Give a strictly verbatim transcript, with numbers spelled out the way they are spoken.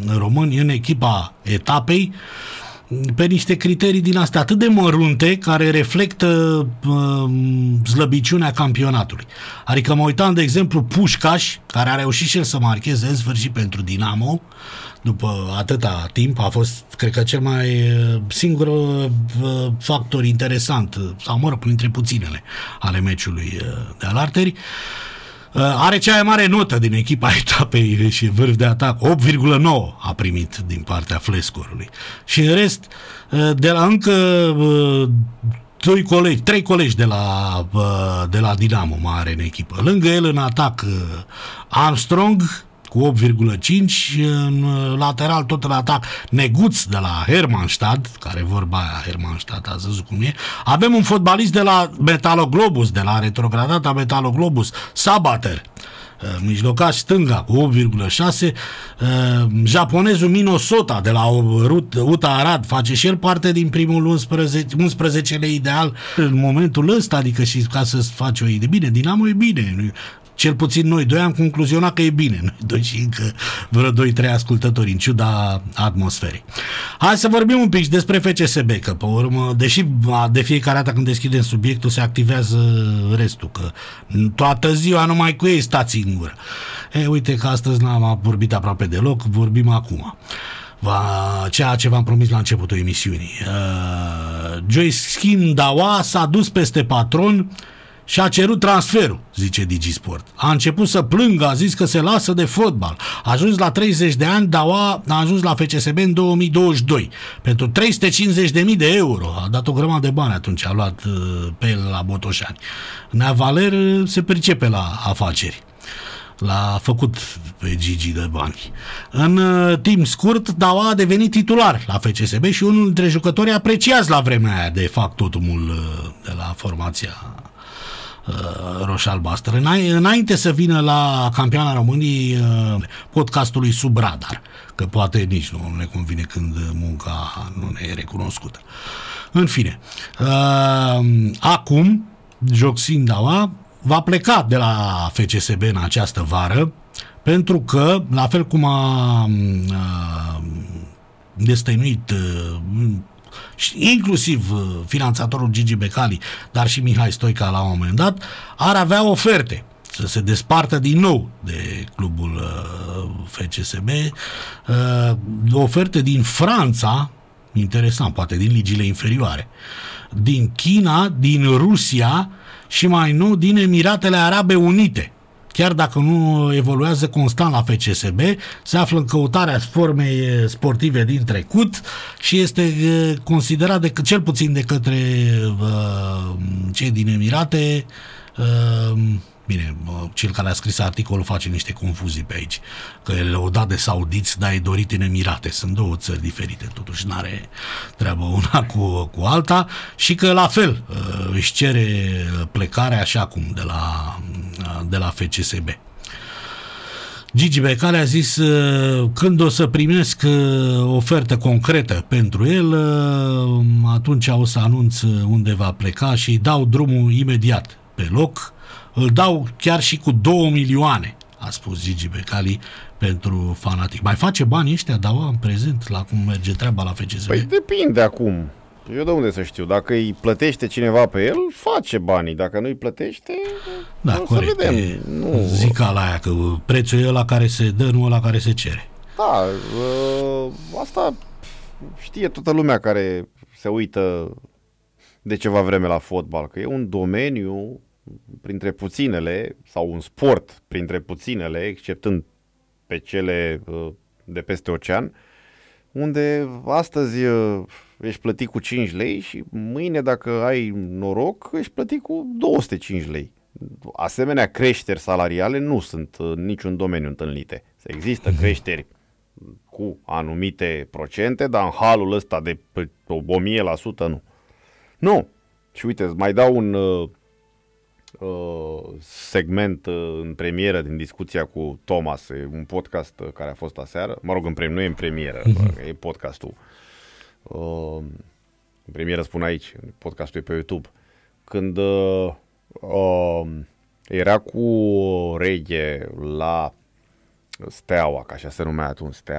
români în echipa etapei pe niște criterii din astea atât de mărunte care reflectă uh, slăbiciunea campionatului. Adică mă uitam, de exemplu, Pușcaș, care a reușit și el să marcheze în sfârșit pentru Dinamo după atâta timp, a fost, cred că, cel mai singur uh, factor interesant, sau mă rog, printre puținele ale meciului uh, de alarteri. Uh, are cea mai mare notă din echipa etapei și vârf de atac, opt virgulă nouă a primit din partea Flescorului. Și în rest, uh, de la încă uh, doi colegi, trei colegi de la, uh, de la Dinamo mai are în echipă. Lângă el în atac uh, Armstrong cu opt virgulă cinci, în lateral tot în atac Neguț de la Hermannstad, care vorba aia Hermannstad, ați văzut cum e. Avem un fotbalist de la Metaloglobus, de la retrogradata Metaloglobus, Sabater, mijlocaș stânga cu opt virgulă șase, japonezul Minosota de la Uta Arad face și el parte din primul unsprezece, unsprezecele ideal în momentul ăsta, adică și ca să faci o idee. Bine, Dinamo e bine, cel puțin noi doi am concluzionat că e bine. Noi doi și încă vreo doi trei ascultători, în ciuda atmosferei. Hai să vorbim un pic despre F C S B, că pe urmă, deși de fiecare dată când deschidem subiectul se activează restul, că toată ziua numai cu ei stați în gură. E, uite că astăzi n-am vorbit aproape deloc, vorbim acum. Va, ceea ce v-am promis la începutul emisiunii. Uh, Joachim Dawa s-a dus peste patron și a cerut transferul, zice DigiSport. A început să plângă, a zis că se lasă de fotbal. A ajuns la treizeci de ani, Dawa a ajuns la F C S B în două mii douăzeci și doi. Pentru trei sute cincizeci de mii de euro. A dat o grămadă de bani atunci, a luat uh, pe el la Botoșani. Nea Valer se pricepe la afaceri. L-a făcut pe Gigi de bani. În uh, timp scurt, Dawa a devenit titular la F C S B și unul dintre jucători apreciați la vremea aia de factotumul uh, de la formația roș-albastră. Înainte să vină la Campioana României podcastului Sub Radar, că poate nici nu ne convine când munca nu ne e recunoscută. În fine, acum Joachim Dawa va pleca de la F C S B în această vară, pentru că, la fel cum a destăinuit inclusiv finanțatorul Gigi Becali, dar și Mihai Stoica la un moment dat, ar avea oferte să se despartă din nou de clubul F C S B, oferte din Franța, interesant, poate din ligile inferioare, din China, din Rusia și mai nou din Emiratele Arabe Unite. Chiar dacă nu evoluează constant la F C S B, se află în căutarea formei sportive din trecut și este considerat de, cel puțin de către uh, cei din Emirate, uh, bine, cel care a scris articolul face niște confuzii pe aici, că le-au dat de saudiți, dar e dorit în Emirate. Sunt două țări diferite, totuși n-are treabă una cu, cu alta, și că la fel își cere plecarea așa cum de la, de la F C S B. Gigi Becali a zis când o să primesc ofertă concretă pentru el, atunci o să anunț unde va pleca și dau drumul imediat pe loc. Îl dau chiar și cu două milioane, a spus Gigi Becali pentru Fanatic. Mai face banii ăștia, Dawa, în prezent, la cum merge treaba la F C S B? Păi depinde acum. Eu de unde să știu? Dacă îi plătește cineva pe el, face banii. Dacă nu îi plătește, da, o corect. să vedem. E, nu. Zic ala aia, că prețul e ăla care se dă, nu ăla care se cere. Da, asta știe toată lumea care se uită de ceva vreme la fotbal, că e un domeniu printre puținele, sau un sport printre puținele, exceptând pe cele de peste ocean, unde astăzi ești plătit cu cinci lei și mâine, dacă ai noroc, ești plătit cu două sute cinci lei. Asemenea creșteri salariale nu sunt în niciun domeniu întâlnite. Există creșteri cu anumite procente, dar în halul ăsta de o mie la sută nu. Nu. Și uite, îți mai dau un uh, segment uh, în premieră din discuția cu Thomas, un podcast uh, care a fost aseară. Mă rog, în premieră, nu e în premieră, uh-huh. E podcastul. Uh, în premieră spun aici, podcastul e pe YouTube. Când uh, uh, era cu Reghe la Steaua, ca așa se numea atunci Steaua,